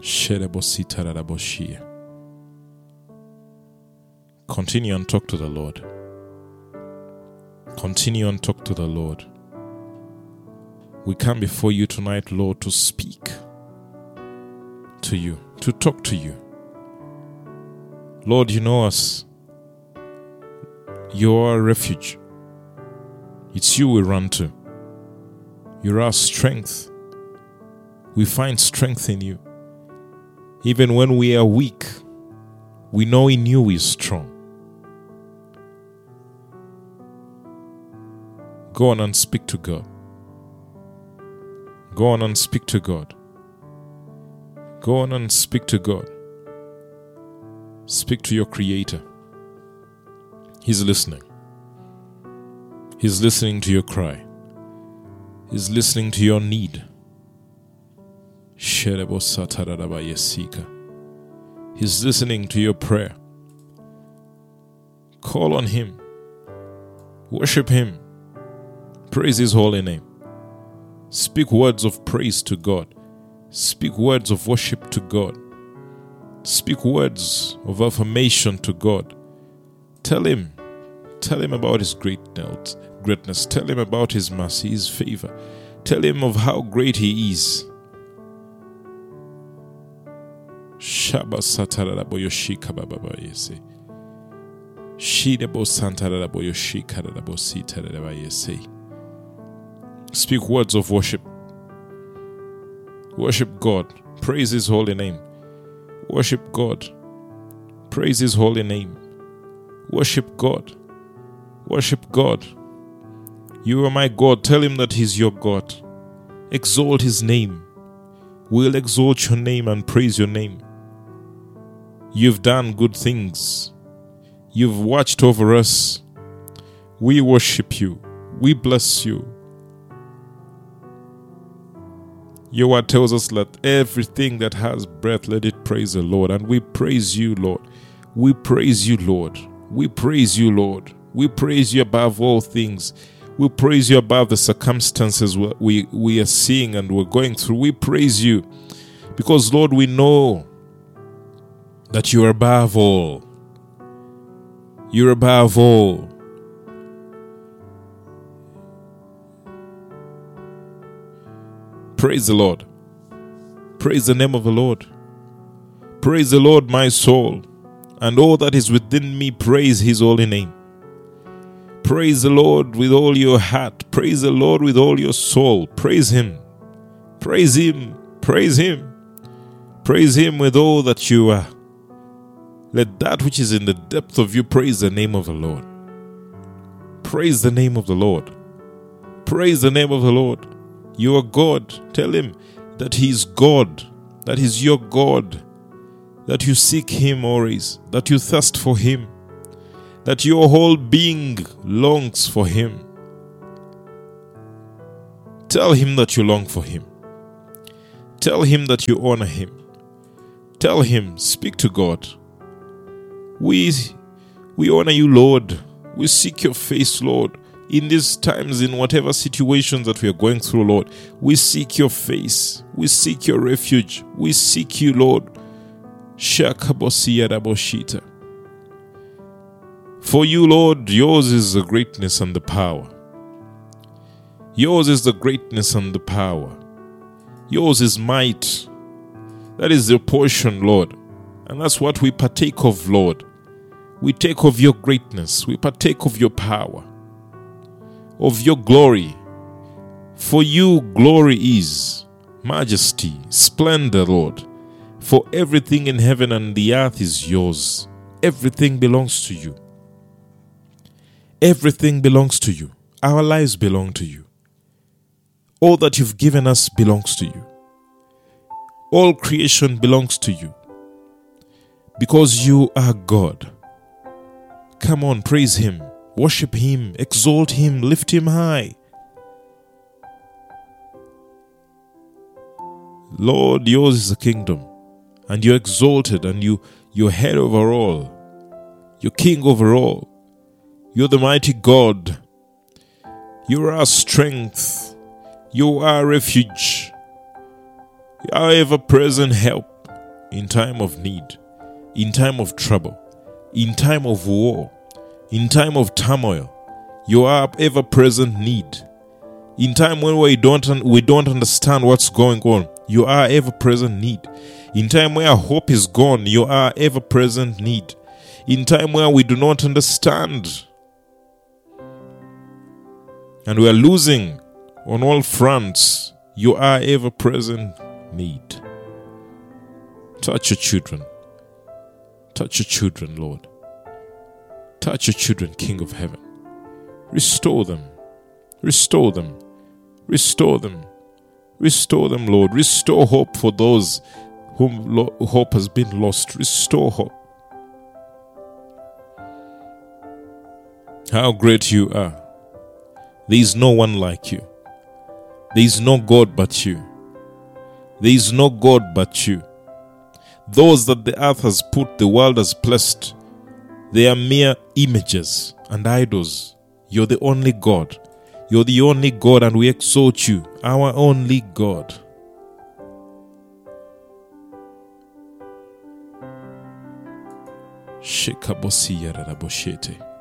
Continue and talk to the Lord. Continue and talk to the Lord. We come before you tonight, Lord, to speak to you, to talk to you. Lord, you know us. You're our refuge. It's you we run to. You're our strength. We find strength in you. Even when we are weak, we know in you we are strong. Go on and speak to God. Go on and speak to God. Go on and speak to God. Speak to your Creator. He's listening. He's listening to your cry. He's listening to your need. He's listening to your prayer. Call on Him. Worship Him. Praise His holy name. Speak words of praise to God. Speak words of worship to God. Speak words of affirmation to God. Tell Him about His greatness. Tell Him about His mercy, His favor. Tell Him of how great He is. Shaba satarabo yoshika baba yese. Shidebo santarabo yoshika rabo sitarabo yese. Speak words of worship. Worship God. Praise His holy name. Worship God. Praise His holy name. Worship God. Worship God. You are my God. Tell Him that He's your God. Exalt His name. We'll exalt your name and praise your name. You've done good things. You've watched over us. We worship you. We bless you. Your word tells us that everything that has breath, let it praise the Lord. And we praise you, Lord. We praise you, Lord. We praise you, Lord. We praise you above all things. We praise you above the circumstances we are seeing and we're going through. We praise you because, Lord, we know that you are above all. You're above all. Praise the Lord. Praise the name of the Lord. Praise the Lord, my soul, and all that is within me, praise His holy name. Praise the Lord with all your heart. Praise the Lord with all your soul. Praise Him. Praise Him. Praise Him. Praise Him with all that you are. Let that which is in the depth of you praise the name of the Lord. Praise the name of the Lord. Praise the name of the Lord. You are God. Tell Him that He is God, that He's your God, that you seek Him always, that you thirst for Him, that your whole being longs for Him. Tell Him that you long for Him. Tell Him that you honor Him. Tell Him, speak to God. We honor you, Lord. We seek your face, Lord. In these times, in whatever situations that we are going through, Lord, we seek your face. We seek your refuge. We seek you, Lord. For you, Lord, yours is the greatness and the power. Yours is the greatness and the power. Yours is might. That is the portion, Lord. And that's what we partake of, Lord. We take of your greatness. We partake of your power, of your glory. For you, glory is majesty, splendor, Lord. For everything in heaven and the earth is yours. Everything belongs to you. Everything belongs to you. Our lives belong to you. All that you've given us belongs to you. All creation belongs to you. Because you are God. Come on, praise Him. Worship Him. Exalt Him. Lift Him high. Lord, yours is the kingdom. And you're exalted and you're head over all. You're king over all. You're the mighty God. You're our strength. You are our refuge. You are ever-present help. in time of need, in time of trouble, in time of war, in time of turmoil. You are ever-present need. In time when we don't understand what's going on, you are ever-present need. In time where hope is gone, you are ever-present need. In time where we do not understand and we are losing on all fronts, you are ever-present need. Touch your children. Touch your children, Lord. Touch your children, King of Heaven. Restore them. Restore them. Restore them. Restore them, Lord. Restore hope for those whom hope has been lost. Restore hope. How great you are. There is no one like you. There is no God but you. There is no God but you. Those that the earth has put, the world has blessed, they are mere images and idols. You're the only God. You're the only God, and we exalt you, our only God. Shekabosi yararaboshete.